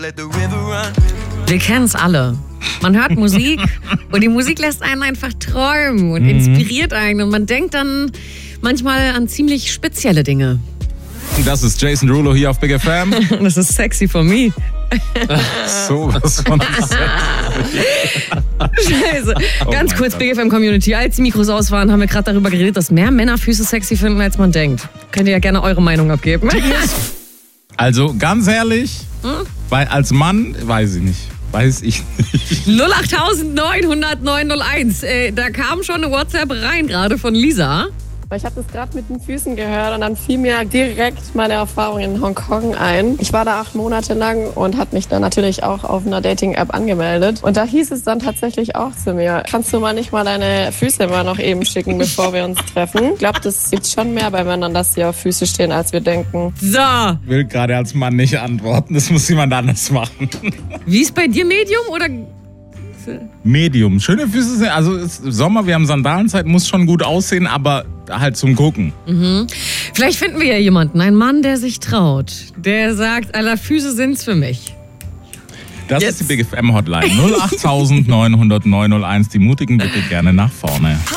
Wir kennen es alle. Man hört Musik und die Musik lässt einen einfach träumen und inspiriert einen. Und man denkt dann manchmal an ziemlich spezielle Dinge. Das ist Jason Derulo hier auf Big FM. Das ist sexy for me. So was von Scheiße. Ganz kurz, Gott. Big FM Community. Als die Mikros aus waren, haben wir gerade darüber geredet, dass mehr Männer Füße sexy finden, als man denkt. Könnt ihr ja gerne eure Meinung abgeben. Also ganz ehrlich, weil als Mann weiß ich nicht. 08900 901. Da kam schon eine WhatsApp rein, gerade von Lisa. Ich habe das gerade mit den Füßen gehört und dann fiel mir direkt meine Erfahrung in Hongkong ein. Ich war da 8 Monate lang und habe mich dann natürlich auch auf einer Dating-App angemeldet. Und da hieß es dann tatsächlich auch zu mir, kannst du mal nicht mal deine Füße mal noch eben schicken, bevor wir uns treffen? Ich glaube, das gibt schon mehr bei Männern, dass sie auf Füße stehen, als wir denken. So, Ich will gerade als Mann nicht antworten, das muss jemand anders machen. wie ist bei dir Medium oder... Medium. Schöne Füße sind, also ist Sommer, wir haben Sandalenzeit, muss schon gut aussehen, aber halt zum Gucken. Vielleicht finden wir ja jemanden, einen Mann, der sich traut. Der sagt, Alter, Füße sind's für mich. Das Jetzt. ist die Big FM Hotline 08900 901. Die Mutigen bitte gerne nach vorne.